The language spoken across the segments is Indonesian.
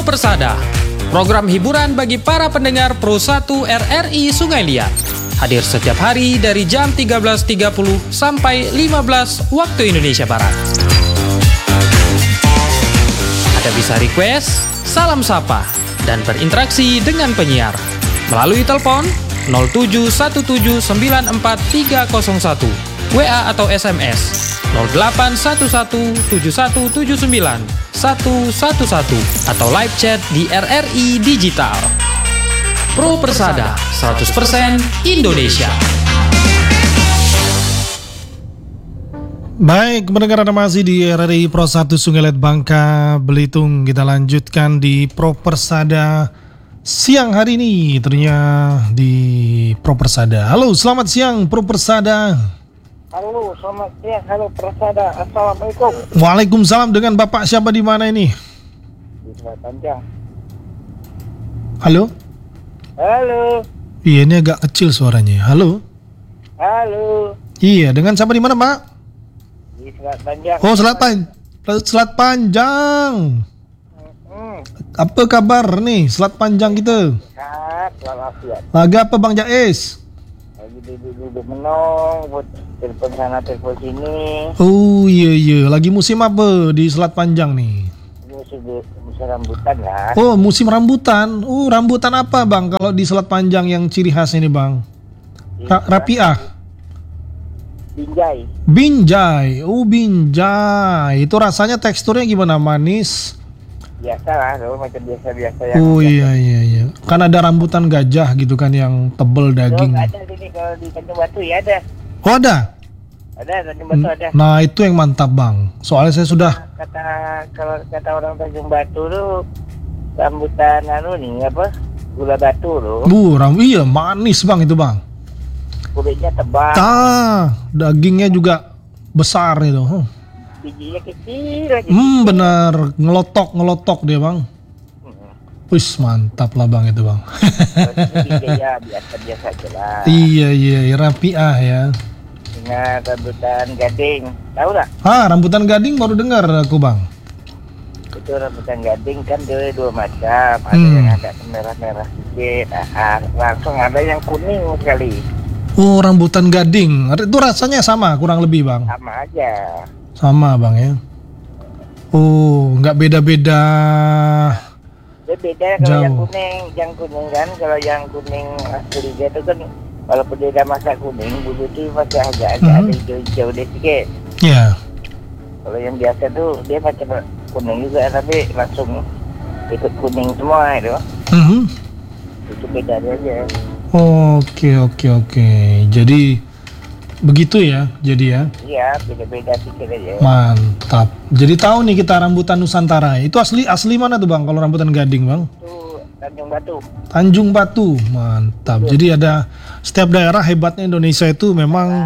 Pro Persada, program hiburan bagi para pendengar Pro 1 RRI Sungai Liat. Hadir setiap hari dari jam 13.30 sampai 15 waktu Indonesia Barat. Anda bisa request, salam sapa, dan berinteraksi dengan penyiar melalui telepon 0717943101, WA atau SMS 0811717911 atau live chat di RRI Digital. Pro Persada 100% Indonesia. Baik, mendengar Anda masih di RRI Pro 1 Sungai Liat Bangka, Belitung. Kita lanjutkan di Pro Persada siang hari ini, tentunya di Pro Persada. Halo, selamat siang Pro Persada. Halo, selamat siang. Halo Persada. Assalamualaikum. Waalaikumsalam. Dengan Bapak siapa di mana ini? Di Selat Panjang. Halo? Halo. Iya, ini agak kecil suaranya. Halo? Halo. Iya, dengan siapa di mana, Pak? Di Selat Panjang. Oh, Selat Panjang. Apa kabar nih Selat Panjang kita? Sehat, walafiat. Lagi apa Bang Jais? Lagi duduk menong, buat telepon sana, telepon sini. Oh iya, lagi musim apa di Selat Panjang nih? Musim rambutan lah. Oh, musim rambutan. Rambutan apa Bang kalau di Selat Panjang yang ciri khas ini Bang? Rapiah. Binjai. Binjai. Oh, binjai. Itu rasanya teksturnya gimana? Manis? Biasa lah, macam biasa-biasa yang. Oh iya. Kan ada rambutan gajah gitu kan yang tebel daging. Ada sini kalau di Tanjung Batu ya ada. Oh ada? Ada, Tanjung Batu ada. Nah itu yang mantap Bang. Soalnya saya sudah. Kalau kata orang Tanjung Batu tuh rambutan gula batu tuh. Iya manis Bang itu Bang. Kulitnya tebal. Dagingnya juga besar itu. Bijinya kecil aja. Benar, ngelotok dia Bang. Wis mantap lah Bang itu Bang. Ya biasa aja lah. Iya, rapiah ya. Ingat rambutan gading, tahu tak? Rambutan gading baru dengar aku Bang. Itu rambutan gading kan dia dua macam. Ada yang agak merah-merah sedikit, langsung ada yang kuning sekali. Oh, rambutan gading. Itu rasanya sama kurang lebih Bang? Sama aja. Sama Bang ya. Oh, nggak beda-beda. Dia beda kalau yang kuning kan, kalau yang kuning asli dia itu kan walaupun dia udah masak kuning, bulu itu masih agak ada hijau-hijau sedikit. Iya. Kalau yang biasa tuh dia macam kuning juga tapi langsung ikut kuning semua itu. Itu beda aja. Oke. Jadi begitu ya, Iya, beda-beda sedikit aja. Mantap. Jadi tahu nih kita rambutan Nusantara. Itu asli mana tuh Bang kalau rambutan gading Bang? Itu Tanjung Batu. Tanjung Batu. Mantap. Jadi ada setiap daerah hebatnya Indonesia itu memang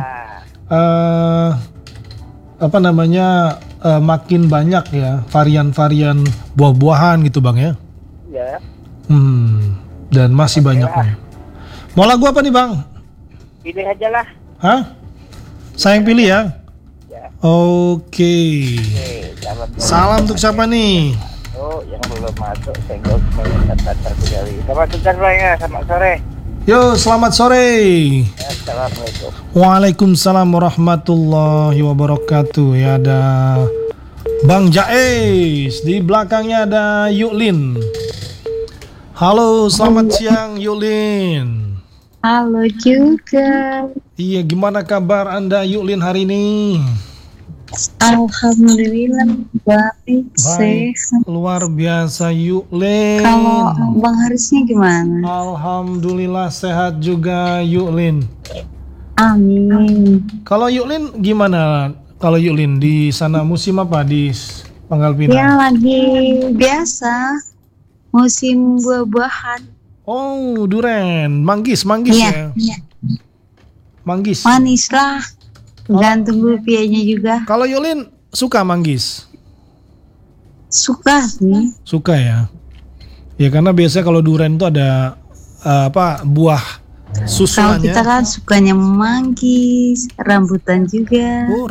makin banyak ya varian-varian buah-buahan gitu Bang ya. Iya. Dan masih banyak nih. Mau lagu apa nih Bang? Pilih aja lah. Saya yang pilih ya. Oke. Salam untuk siapa nih? Oh, yang belum masuk saya nggak melihat terkendali. Selamat sore. Yo, selamat sore. Assalamualaikum. Waalaikumsalam warahmatullahi wabarakatuh. Ya ada Bang Jais, di belakangnya ada Yuklin. Halo, selamat siang Yuklin. Halo juga. Iya, gimana kabar Anda Yuklin hari ini? Alhamdulillah baik, sehat. Luar biasa Yuklin. Kalau Bang Harisnya gimana? Alhamdulillah sehat juga Yuklin. Amin. Kalau Yuklin gimana? Kalau Yuklin di sana musim apa di Pangkal Pinang? Ya lagi biasa musim buah-buahan. Oh, duren, manggis ya. Iya. Manggis. Manis lah. Gantung rupiahnya juga. Kalau Yuklin suka manggis? Suka sih. Suka ya. Ya karena biasanya kalau duren itu ada buah susulannya. Kalau kita kan sukanya manggis, rambutan juga. Oh,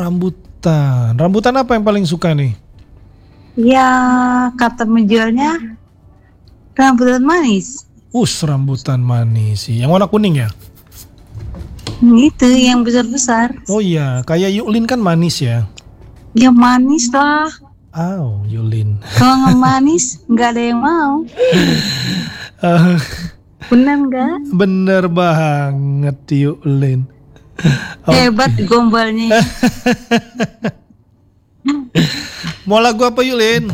rambutan. Rambutan apa yang paling suka nih? Ya kata menjualnya Rambutan manis. Rambutan manis. Yang warna kuning ya? Itu yang besar-besar. Oh iya, kayak Yuklin kan manis ya? Ya manis lah. Yulin. Kalau nggak manis, nggak ada yang mau. Bener nggak? Bener banget Yuklin. Hebat gombalnya. Mau lagu apa Yulin?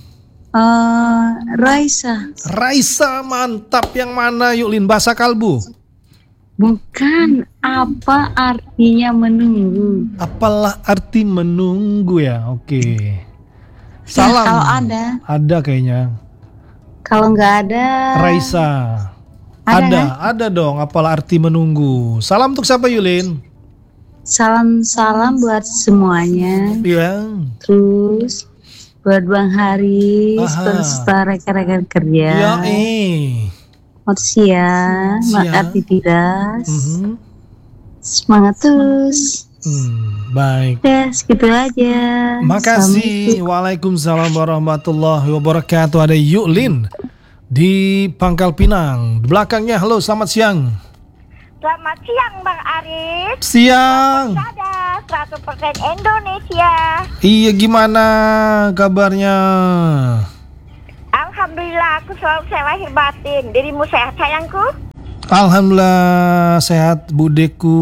Raisa. Raisa, mantap. Yang mana Yuklin? Bahasa Kalbu? Bukan. Apa artinya menunggu? Apalah arti menunggu ya? Oke. Salam. Ya, kalau ada. Ada kayaknya. Kalau nggak ada. Raisa. Ada dong. Apalah arti menunggu. Salam untuk siapa Yulin? Salam buat semuanya. Iya. Terus buat Bang Haris, beserta rekan-rekan kerja. Ya, siang, aktivitas. Semangat terus. Baik. Ya, segitu aja. Makasih. Waalaikumsalam warahmatullahi wabarakatuh. Ada Yuklin di Pangkal Pinang. Di belakangnya, halo, selamat siang. Selamat siang Bang Arif. Siang. Ada 100% Indonesia. Iya, gimana kabarnya? Alhamdulillah, aku selalu sehat lahir batin. Dirimu sehat sayangku? Alhamdulillah sehat budeku.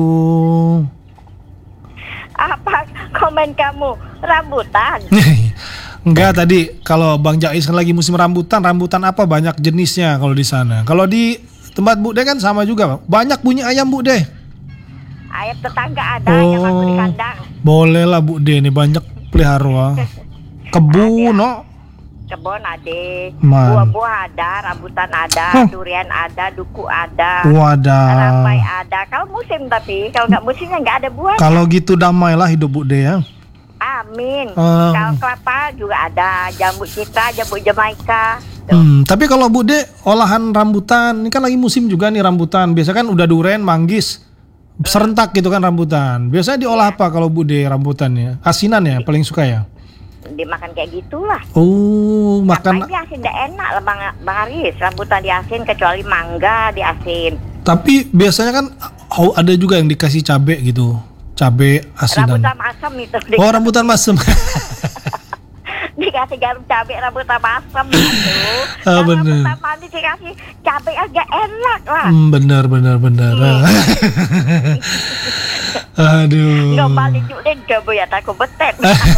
Apa komen kamu? Rambutan? Enggak, tadi kalau Bang Jais kan lagi musim rambutan. Rambutan apa banyak jenisnya kalau di sana? Kalau di tempat Bude kan sama juga, banyak bunyi ayam Bude. Ayam tetangga ada yang aku di kandang. Boleh lah Bude, ini banyak pelihara. Kebun, Kebun ada, Man. buah-buah ada, rambutan ada, durian ada, duku ada, Wadah. rampai ada. Kalau musim tapi, kalau nggak musimnya nggak ada buah. Kalau gitu damailah hidup Bude ya. Amin. Kalau kelapa juga ada, jambu citra, jambu Jamaika. Tapi kalau Bude olahan rambutan, ini kan lagi musim juga nih rambutan. Biasa kan udah duren, manggis, serentak gitu kan rambutan. Biasanya diolah apa kalau Bude rambutannya? Asinan ya, paling suka ya? Dimakan kayak gitulah. Oh, makan. Tapi asin udah enak lah Bang Aris. Rambutan diasin kecuali mangga diasin. Tapi biasanya kan ada juga yang dikasih cabe gitu, cabe asinan. Rambutan masam itu. Oh, rambutan masem. Dikasih garam cabai rambutan masam gitu. Bener. Rambutan manis dikasih cabai agak enak lah. Bener. Aduh. Nggak balik juga deh ya takut betet.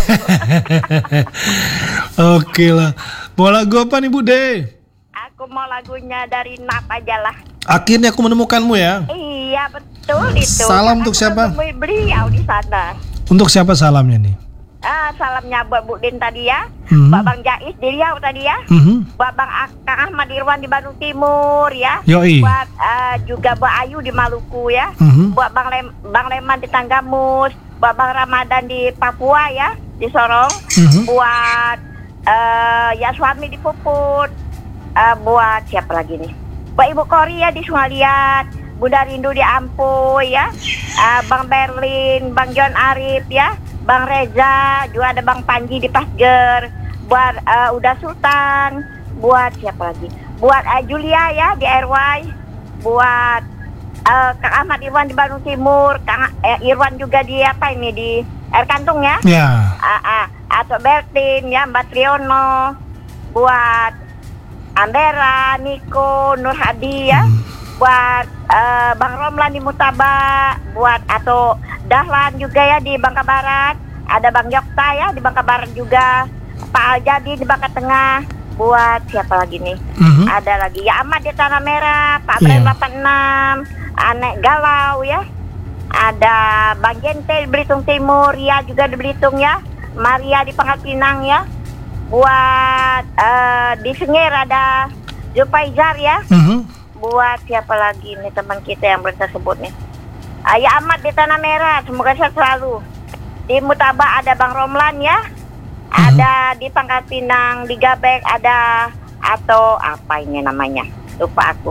Oke lah. Mau lagu apa nih Bude? Aku mau lagunya dari Nap aja lah. Akhirnya aku menemukanmu ya. Iya betul itu. Salam untuk siapa? Beliau di sana. Untuk siapa salamnya nih? Salamnya buat Bu Din tadi ya, buat Bang Jais di Riau tadi ya, buat Bang Kang Ahmad Irwan di Bandung Timur ya, Yoi. buat juga buat Ayu di Maluku ya, buat Bang Leman di Tanggamus, buat Bang Ramadan di Papua ya, di Sorong, buat Yaswami di Puput, buat siapa lagi nih, buat Ibu Korea di Sungaliat, Bunda Rindu di Ampuy ya, Bang Berlin, Bang John Arif ya, Bang Reza, juga ada Bang Panji di Pasger, buat Uda Sultan, buat siapa lagi? Buat Julia ya di RY, buat Kang Ahmad Irwan di Bandung Timur, Kang Irwan juga di apa ini di Air Kantung ya? Ya. Atau Bertin ya, Mbak Triono, buat Ambera, Niko, Nur Hadi ya, buat Bang Romlan di Mutaba, buat atau Dahlan juga ya di Bangka Barat, ada Bang Yokta ya di Bangka Barat juga, Pak Aljadi di Bangka Tengah, buat siapa lagi nih? Ada lagi ya Ahmad di Tanah Merah, Pak Bren 86, Anek Galau ya, ada Bang Gente di Belitung Timur ya juga di Belitung ya, Maria di Pangkal Pinang ya, buat di Senger ada Jupaizar ya, buat siapa lagi nih teman kita yang belum tersebut nih? Ayah Ahmad di Tanah Merah, semoga sehat selalu. Di Mutaba ada Bang Romlan ya, ada di Pangkal Pinang, di Gabek ada atau apa ini namanya? Lupa aku.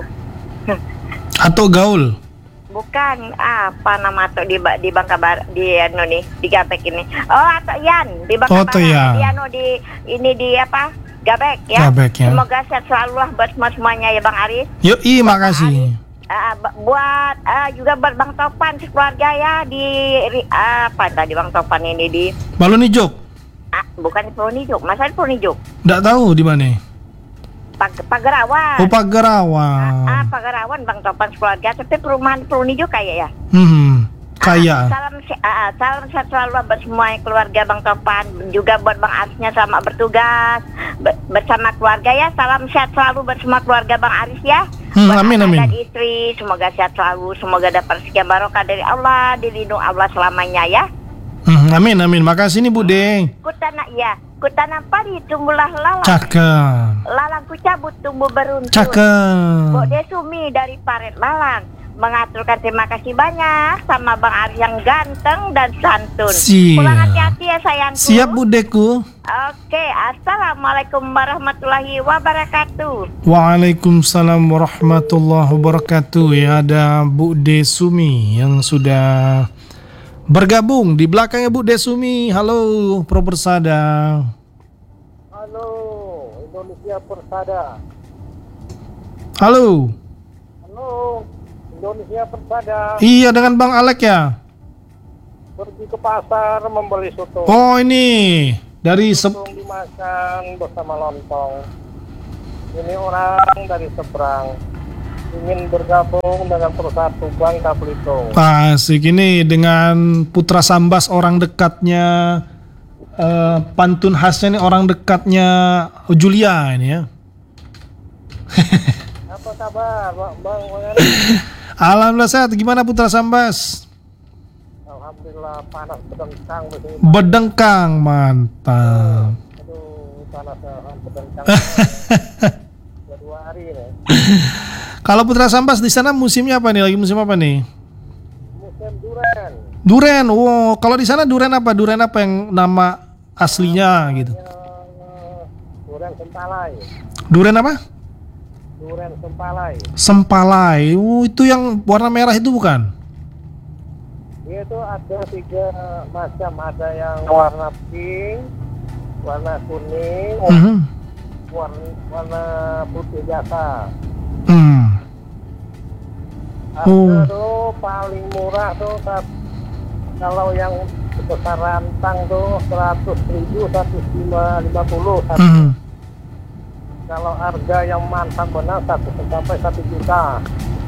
Atau gaul? Bukan, apa nama atau di Bangka Barat di anu nih, di Gabek ini. Oh, atau Yan di Bangka Barat. Yan. Di anu di ini di apa? Gabek ya. Gabek, ya. Semoga sehat selalu lah buat semuanya ya Bang Aris. Yoi, makasih. Buat juga buat Bang Topan sekeluarga ya apa tadi Bang Topan ini di Balonijuk. bukan di Pronijuk, masa di Pronijuk? Nggak tahu di mana. Pagarawan. Oh, Pagarawan. Pagarawan Bang Topan sekeluarga, tapi perumahan di Pronijuk kayak ya. Kaya. Salam sehat selalu buat semua keluarga Bang Topan, juga buat Bang Arisnya sama bertugas bersama keluarga ya. Salam sehat selalu buat semua keluarga Bang Aris ya. Amin, amin. Dan istri semoga sehat selalu, semoga dapat sekian barokah dari Allah, dilindung Allah selamanya ya. Amin, amin. Makasih nih Bu De. Kutanam padi tumbuhlah lalang. Cakep. Lalang ku cabut tumbuh beruntun. Cakep. Bu De Sumi dari Paret Lalang mengaturkan terima kasih banyak sama Bang Aris yang ganteng dan santun. Siap. Pulang hati-hati ya sayangku. Siap Bu Deku. Oke, assalamualaikum warahmatullahi wabarakatuh. Waalaikumsalam warahmatullahi wabarakatuh. Ya, ada Bu De Sumi yang sudah bergabung di belakangnya Bu De Sumi. Halo Pro Persada. Halo Indonesia Persada. Halo. Halo Indonesia Persada. Iya, dengan Bang Alek ya. Pergi ke pasar membeli soto. Oh, ini dari Soto dimakan bersama lontong. Ini orang dari seberang ingin bergabung dengan Persatu Bangka Belitung. asik ini dengan Putra Sambas, orang dekatnya, pantun khasnya nih orang dekatnya Julia ini ya. Apa kabar Bang? Alhamdulillah sehat. Gimana Putra Sambas? Alhamdulillah panas bedengkang di sini. Bedengkang, mantap. Aduh, panasnya bedengkang. Udah 2 hari nih. Kalau Putra Sambas di sana musimnya apa nih? Lagi musim apa nih? Musim durian. Duren. Wow, kalau di sana duren apa? Duren apa yang nama aslinya gitu? Durian Sempalai. Duren apa? Durian Sempalai. Sempalai. Itu yang warna merah itu bukan? Dia itu ada 3 macam, ada yang warna pink, warna kuning, warna putih biasa. Harga tuh paling murah tuh kalau yang sebesar rantang tuh 100.000, 150. Kalau harga yang mantap benar sampai 1 juta.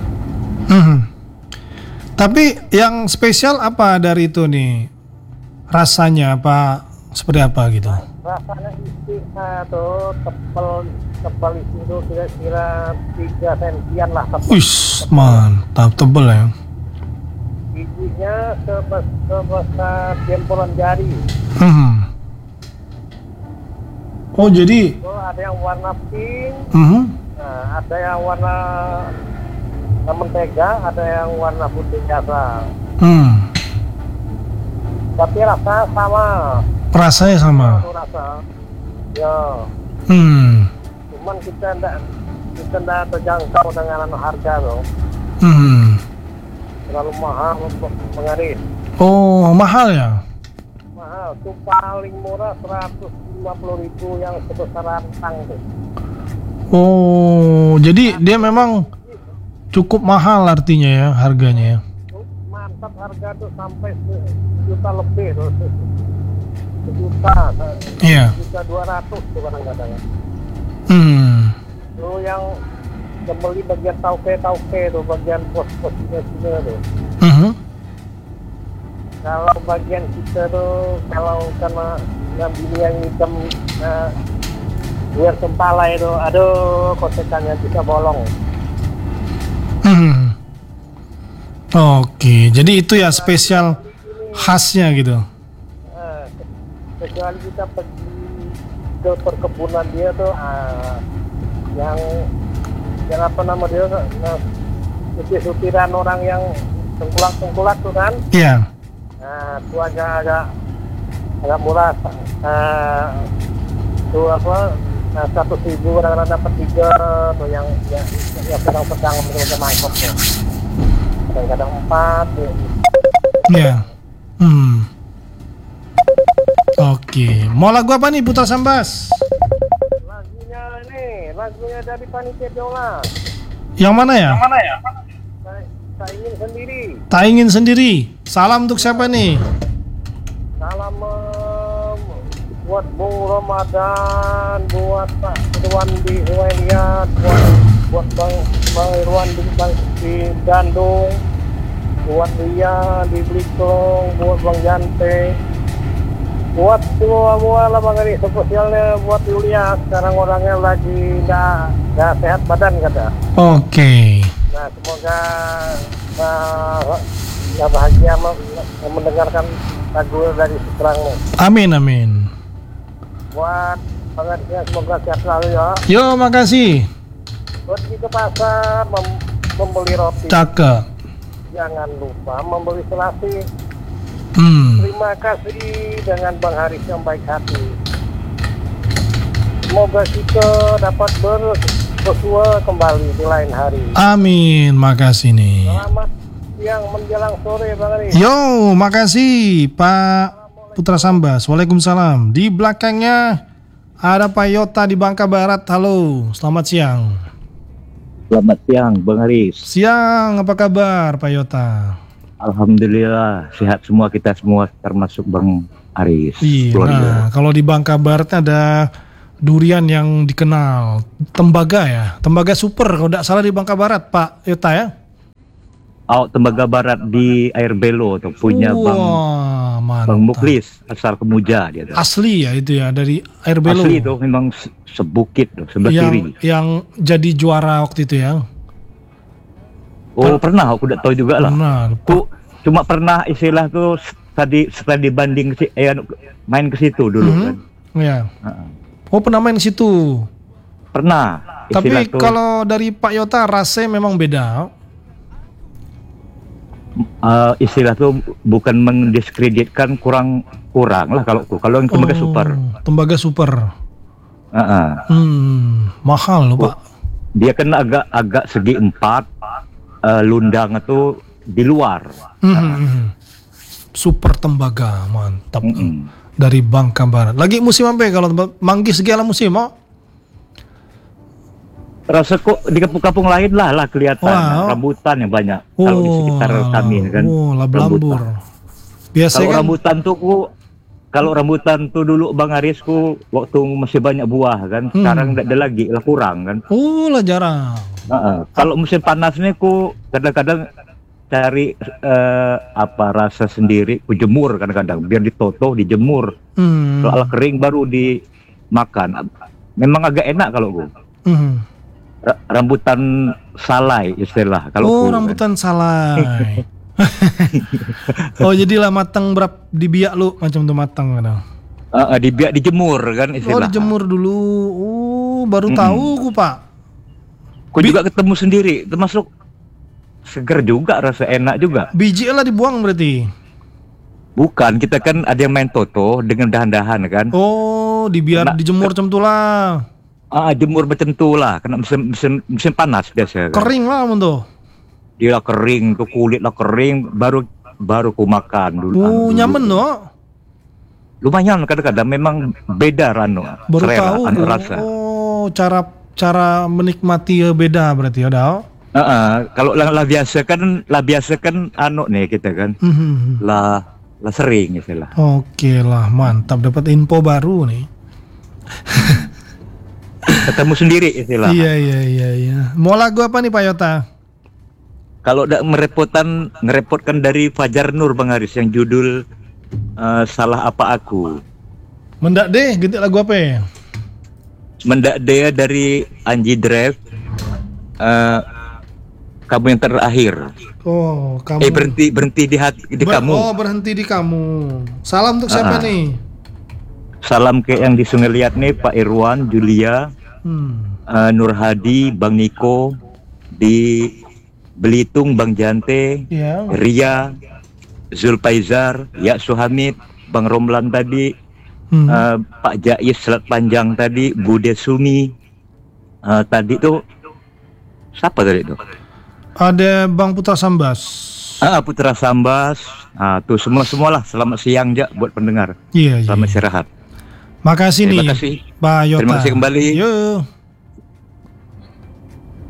Tapi yang spesial apa dari itu nih? Rasanya apa? Seperti apa gitu? Rasanya istimewa tuh, tebal itu kira-kira 3 sentian lah tebal. Wih, mantap, tebel ya. Bijinya sebesar jempolan jari. Oh, jadi Ada yang warna pink, ada yang warna mentega, ada yang warna putih biasa. Tapi rasanya sama. Rasanya sama. Rasa. Ya. Cuman kita enggak terjangkau dengan harga tuh. Terlalu mahal untuk mengarit. Oh, mahal ya? Mahal. Itu paling murah 150.000 yang sebesar rantang tuh. Oh, jadi dia memang cukup mahal artinya ya harganya ya. Mantap, harga tuh sampai 1 juta lebih tuh. 1 juta. Iya. 1.200.000 tuh kadang-kadang. Lu yang beli bagian tauke tuh, bagian pos-posnya tuh. Kalau bagian kita tuh, kalau karena bini yang hitam biar Sempalai itu, aduh kotekannya bisa bolong. Oke, jadi itu ya spesial khasnya gitu. Kecuali kita pergi ke perkebunan dia tuh, yang apa nama dia, supir-supiran orang yang tengkulak tuh kan. Iya. Nah, itu agak murah. Itu apa? 100.000 kadang-kadang dapat 3 tuh yang sedang macam mangkok ya. Kadang-kadang 4 tuh. Iya. Oke, mau lagu apa nih Putra Sambas? Lagu nih, lagunya dari Panitia Jola. Yang mana ya? Tak ingin sendiri. Tak ingin sendiri. Salam untuk siapa nih? Salam buat Bung Ramadan, buat Pak Irwan di Huwailiat, buat Bang Irwan di Bandung, buat Ria di Belitung, buat Bang Jante, buat semua lah Bang Ari, spesialnya buat Yulia, sekarang orangnya lagi nggak sehat badan kata. Oke. Nah semoga bahagia mendengarkan lagu dari Seterangmu. Amin amin. Buat Bang Ari semoga sehat selalu ya. Yo, makasih. Pergi ke pasar membeli roti. Cakep. Jangan lupa membeli selasi. Terima kasih dengan Bang Haris yang baik hati. Semoga kita dapat bersua kembali di lain hari. Amin, makasih nih. Selamat siang menjelang sore Bang Haris. Yo, makasih Pak Putra Sambas. Waalaikumsalam. Di belakangnya ada Pak Yota di Bangka Barat. Halo, selamat siang. Selamat siang Bang Haris. Siang, apa kabar Pak Yota? Alhamdulillah sehat semua, kita semua termasuk Bang Haris. Iya, nah kalau di Bangka Barat ada durian yang dikenal tembaga ya, tembaga super kalau tidak salah di Bangka Barat Pak Yota ya. Tembaga Barat di Air Belo tuh punya Bang Muklis asal Kemuja dia tuh. Asli ya itu ya dari Air Belo. Asli tuh memang sebukit tuh sebelah kiri. Yang jadi juara waktu itu ya. Pernah aku udah tahu juga lah. Aku cuma pernah istilah tuh setelah dibanding main ke situ dulu kan. Iya. Pernah main ke situ. Pernah. Tapi kalau dari Pak Yota rasanya memang beda. Istilah tuh bukan mendiskreditkan kurang lah kalau yang tembaga super. Tembaga super. Mahal loh Pak. Dia kan agak segi 4. Lundang itu di luar. Super tembaga mantap. Dari Bangka Barat. Lagi musim apa ya kalau manggis segala musim oh? Rasa kok di kampung-kampung lain lah kelihatan rambutan yang banyak kalau di sekitar kami kan. Lambur. Biasanya kalau kan rambutan tuh dulu Bang Harisku waktu masih banyak buah kan. Sekarang tidak ada lagi, lah kurang kan. Lah jarang. Kalau musim panas nih ku kadang-kadang cari rasa sendiri, ku jemur kadang-kadang biar ditoto dijemur. Soal kering baru dimakan. Memang agak enak kalau ku. Rambutan salai istilah kalau rambutan salai. Jadilah matang dibiak lu macam tuh matang kadang. Dibiak dijemur kan istilah. Dijemur dulu. Baru tahu ku Pak. Ku juga ketemu sendiri, termasuk seger juga, rasa enak juga. Biji lah dibuang berarti. Bukan, kita kan ada yang main toto dengan dahan-dahan kan. Dijemur macam tu lah. Jemur macam tu lah, kena musim panas biasa kan. Kering lah tuh. Dia lah kering, tuh kulit lah kering, baru ku makan dulu. Nyaman no? Lumayan kadang-kadang memang beda baru tahu rasa. Cara menikmati beda berarti ada. Kalau lah biasa kan nih kita kan. Lah sering istilah. Oke lah, mantap dapat info baru nih. Ketemu sendiri istilah. Iya. Mau lagu apa nih Pak Yota? Kalau udah ngerepotkan dari Fajar Nur Bang Haris yang judul Salah Apa Aku. Mendak deh, gitu lagu apa ya? Mendak deh dari Anji Drive. Kamu yang terakhir. Kamu. Berhenti di kamu. Berhenti di kamu. Salam untuk siapa nih? Salam ke yang di Sungai Liat nih, Pak Irwan, Julia, Nur Hadi, Bang Niko, di Belitung Bang Jante, Ria, Zulpaizar, Ya Suhamid, Bang Romlan tadi, Pak Jais Selat Panjang tadi, Bude Sumi, tadi tuh siapa tadi tuh? Ada Bang Putra Sambas. Putra Sambas, tuh semualah. Selamat siang ya buat pendengar. Selamat istirahat. Makasih Terima nih, kasih. Pak Yota. Terima kasih kembali. Yo.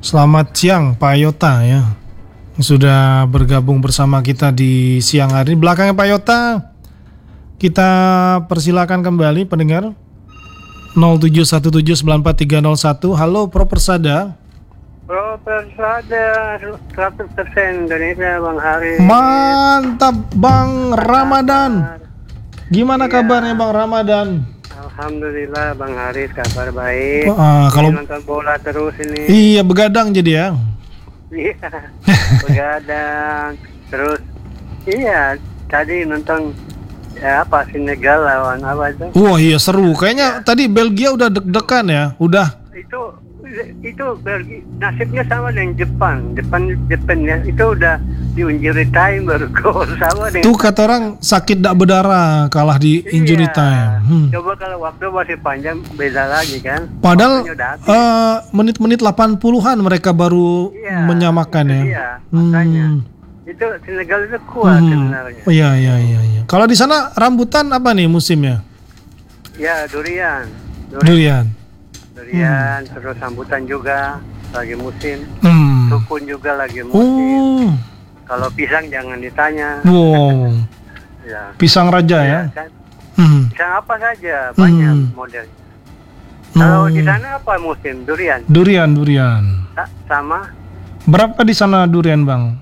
Selamat siang Pak Yota ya, sudah bergabung bersama kita di siang hari. Belakangnya Pak Yota, kita persilakan kembali pendengar 0717943001. Halo Pro Persada. Pro Persada 100% Indonesia Bang Haris. Mantap Bang Ramadan. Gimana kabarnya Bang Ramadan? Alhamdulillah Bang Haris, kabar baik. Kalau nonton bola terus ini. Iya, begadang jadi ya. Iya. Begadang. Terus iya, tadi nonton Senegal lawan apa itu? Wah, iya seru. Kayaknya tadi Belgia udah deg-degan ya. Udah. Itu nasibnya sama dengan Jepang ya. Itu udah di injury time baru gol sama dengan. Tuh kata orang sakit dak berdarah kalah di injury time. Coba kalau waktu masih panjang beda lagi kan. Padahal menit-menit 80-an mereka baru menyamakan ya. Iya, makanya. Itu Senegal itu kuat sebenarnya. Iya. Kalau di sana rambutan apa nih musimnya? Ya, durian. Terus rambutan juga lagi musim. Sukun juga lagi musim. Kalau pisang jangan ditanya. Wow. Ya. Pisang raja ya. Kan? Pisang apa saja banyak modelnya. Kalau di sana apa musim? Durian. Durian. Sama. Berapa di sana durian Bang?